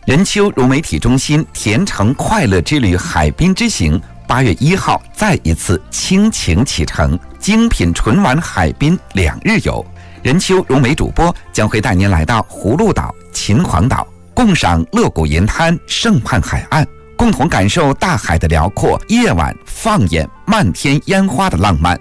任丘融媒体中心甜橙快乐之旅海滨之行8月1号再一次倾情启程，精品纯玩海滨2日游。任丘融媒主播将会带您来到葫芦岛、秦皇岛，共赏乐谷银滩、胜畔海岸，共同感受大海的辽阔，夜晚放眼漫天烟花的浪漫。